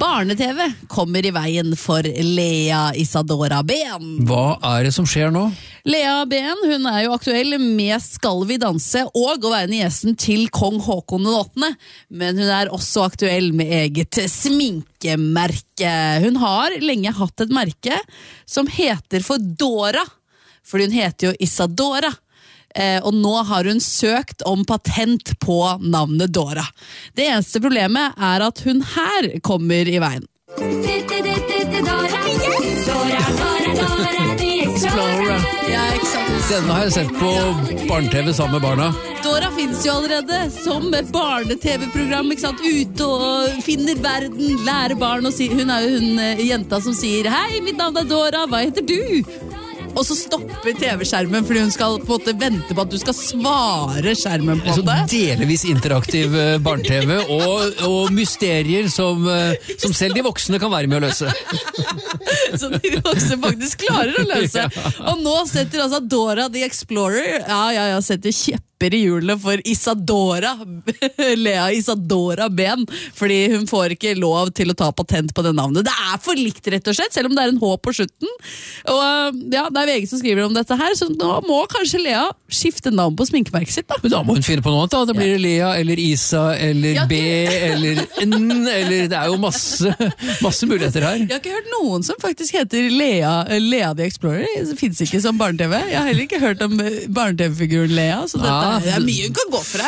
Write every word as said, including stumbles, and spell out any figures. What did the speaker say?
Barne-TV kommer i veien for Lea Isadora Ben. Hva er det som skjer nå? Lea Ben, hun er jo aktuell med Skal vi danse og å være niesen til kong Håkon den åttende, men hun er også aktuell med eget sminkemerke. Hun har lenge hatt et merke som heter for Dora, fordi hun heter jo Isadora. Eh, og nå har hun søkt om patent på navnet Dora. Det eneste problemet er at hun her kommer i veien. Explorer. Ja, ikke sant. Denne har jeg sett på barne-TV sammen med barna. Dora finnes jo allerede som et barne-TV-program, ikke sant? Ute og finner verden, lærer barn og sier, hun er jo hun eh, jenta som sier hei, mitt navn er Dora, hva heter du? Og så stopper TV-skjermen fordi hun skal på en måte vente på at du skal svare skjermen på Så det. delvis interaktiv eh, barne-TV og, og mysterier som, eh, som selv de voksne kan være med å løse. Så de voksne faktisk klarer å løse. Og nå setter altså Dora the Explorer, ja, ja, ja, setter kjepper i hjulene for Isadora, Lea Isadora Ben, fordi hun får ikke lov til å ta patent på det navnet. Det er for likt rett og slett, selv om det er en H på slutten. Og ja, det er V G som skriver om dette her, så nå må kanskje Lea skifte navn på sminkemerket sitt da. Men da må hun finne på noe annet da. Det blir Lea eller Isa eller Ja, B eller N, eller det er jo masse, masse muligheter her. Jeg har ikke hørt noen som faktisk heter Lea, Lea the Explorer. Det finnes ikke som barne-TV. Jeg har heller ikke hørt om barne-TV-figuren Lea, så dette Ja. er mye hun kan gå for her.